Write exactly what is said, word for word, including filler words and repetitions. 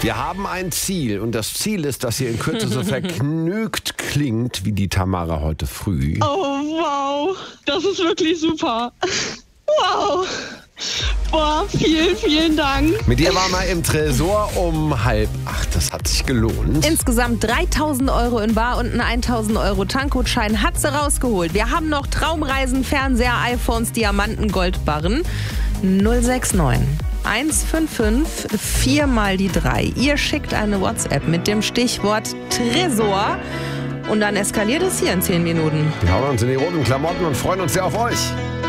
Wir haben ein Ziel und das Ziel ist, dass ihr in Kürze so vergnügt klingt wie die Tamara heute früh. Oh, wow. Das ist wirklich super. Wow. Boah, vielen, vielen Dank. Mit ihr waren wir im Tresor um halb acht. Das hat sich gelohnt. Insgesamt dreitausend Euro in Bar und einen tausend Euro Tankgutschein hat sie rausgeholt. Wir haben noch Traumreisen, Fernseher, iPhones, Diamanten, Goldbarren. null sechs neun eins fünf fünf vier mal die drei. Ihr schickt eine WhatsApp mit dem Stichwort Tresor und dann eskaliert es hier in zehn Minuten. Wir hauen uns in die roten Klamotten und freuen uns sehr auf euch.